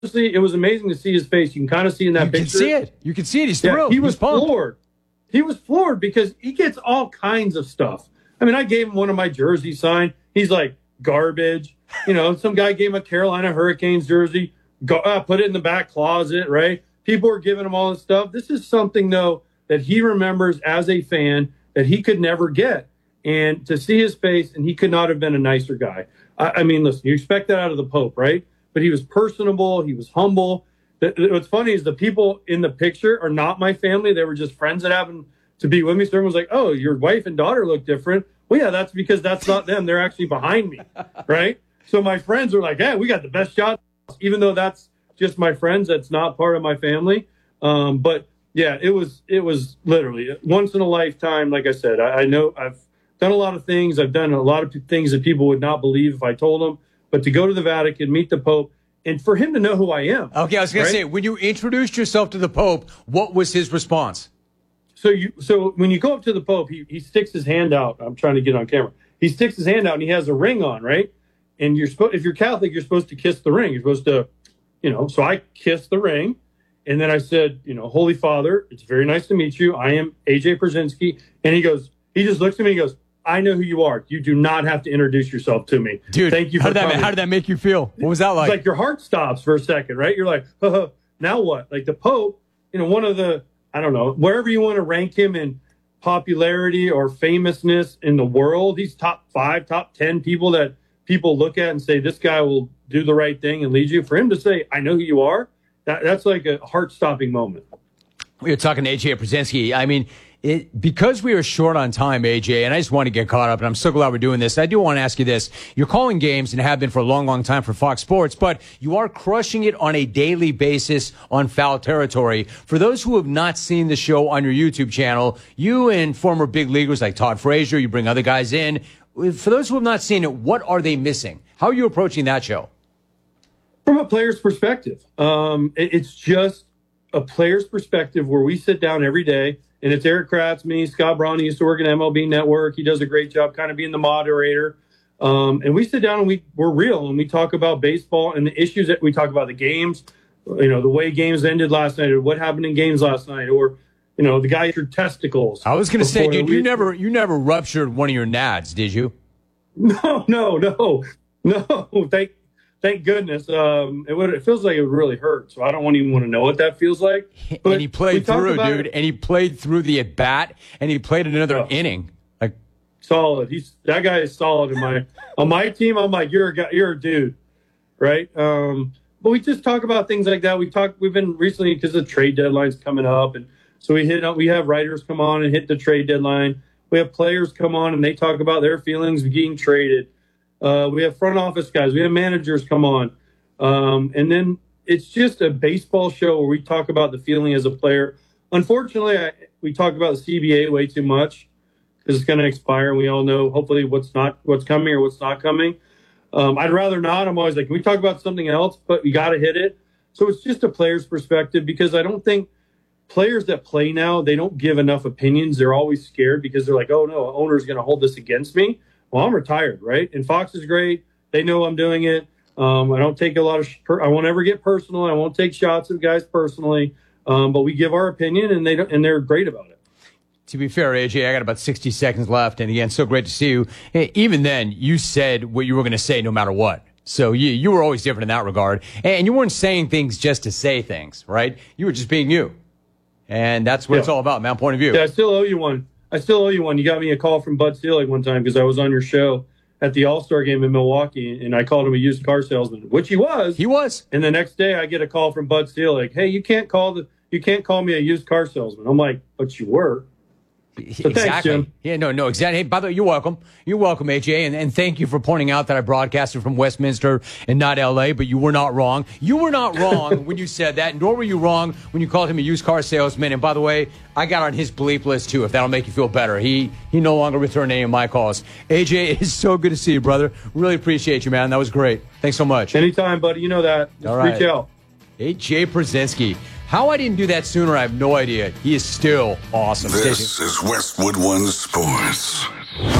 honestly, it was amazing to see his face. You can kind of see in that picture. You can see it. You can see it. He's thrilled. He was pumped. floored. He was floored because he gets all kinds of stuff. I mean, I gave him one of my jerseys signed. He's like, garbage. Some guy gave him a Carolina Hurricanes jersey. Put it in the back closet, right? People are giving him all this stuff. This is something, though, that he remembers as a fan that he could never get. And to see his face, and he could not have been a nicer guy. I mean, listen, you expect that out of the Pope, right? But he was personable. He was humble. What's funny is the people in the picture are not my family. They were just friends that happened to be with me. So everyone was like, oh, your wife and daughter look different. Well, yeah, that's because that's not them. They're actually behind me, right? So my friends are like, hey, we got the best shot, even though that's just my friends. That's not part of my family. But, yeah, it was literally once in a lifetime. Like I said, I know I've done a lot of things. I've done a lot of things that people would not believe if I told them. But to go to the Vatican, meet the Pope, and for him to know who I am. Okay, I was going to say, when you introduced yourself to the Pope, what was his response? So when you go up to the Pope, he sticks his hand out. I'm trying to get on camera. He sticks his hand out, and he has a ring on, right? And if you're Catholic, you're supposed to kiss the ring. You're supposed to, So I kissed the ring, and then I said, Holy Father, it's very nice to meet you. I am AJ Pierzynski, and he just looks at me and goes, I know who you are. You do not have to introduce yourself to me. Dude, thank you for coming. How did that make you feel? What was that like? It's like your heart stops for a second, right? You're like, now what? Like the Pope, one of the, I don't know, wherever you want to rank him in popularity or famousness in the world, he's top 5, top 10 people that people look at and say, this guy will do the right thing and lead you. For him to say, I know who you are, that's like a heart-stopping moment. We were talking to AJ Pierzynski. I mean, because we are short on time, AJ, and I just want to get caught up, and I'm so glad we're doing this. I do want to ask you this. You're calling games and have been for a long, long time for Fox Sports, but you are crushing it on a daily basis on Foul Territory. For those who have not seen the show on your YouTube channel, you and former big leaguers like Todd Frazier, you bring other guys in. For those who have not seen it, what are they missing? How are you approaching that show? From a player's perspective, it's just a player's perspective where we sit down every day. And it's Eric Kratz, me, Scott Braun. He used to work at MLB Network. He does a great job kind of being the moderator. And we sit down and we're real and we talk about baseball and the issues that we talk about, the games, the way games ended last night or what happened in games last night or, the guy with your testicles. I was going to say, dude, you never ruptured one of your nads, did you? No. Thank goodness. It feels like it would really hurt, so I don't even want to know what that feels like. But and he played through, dude. And he played through the at bat, and he played another inning. Like solid. That guy is solid. On my team, I'm like, you're a dude, right? But we just talk about things like that. We've been recently because the trade deadline's coming up, and so we have writers come on and hit the trade deadline. We have players come on and they talk about their feelings of getting traded. We have front office guys. We have managers come on. And then it's just a baseball show where we talk about the feeling as a player. Unfortunately, we talk about the CBA way too much because it's going to expire. And we all know, hopefully, what's coming or what's not coming. I'd rather not. I'm always like, can we talk about something else? But we got to hit it. So it's just a player's perspective because I don't think players that play now, they don't give enough opinions. They're always scared because they're like, oh, no, owner's going to hold this against me. Well, I'm retired, right? And Fox is great. They know I'm doing it. I don't take a lot of I won't ever get personal. I won't take shots at guys personally. But we give our opinion, and they're great about it. To be fair, AJ, I got about 60 seconds left. And again, so great to see you. Hey, even then, you said what you were going to say no matter what. So you were always different in that regard. And you weren't saying things just to say things, right? You were just being you. And that's what it's all about, man, point of view. Yeah, I still owe you one. You got me a call from Bud Selig one time because I was on your show at the All-Star game in Milwaukee, and I called him a used car salesman, which he was. He was. And the next day I get a call from Bud Selig. Hey, you can't call me a used car salesman. I'm like, but you were. So exactly. Thanks, Jim. Yeah, no, exactly. Hey, by the way, you're welcome. You're welcome, AJ, and thank you for pointing out that I broadcasted from Westminster and not L.A., but you were not wrong. You were not wrong when you said that, nor were you wrong when you called him a used car salesman. And by the way, I got on his bleep list, too, if that'll make you feel better. He no longer returned any of my calls. AJ, it is so good to see you, brother. Really appreciate you, man. That was great. Thanks so much. Anytime, buddy. You know that. Just reach out. AJ Pierzynski. How I didn't do that sooner, I have no idea. He is still awesome. This is Westwood One Sports.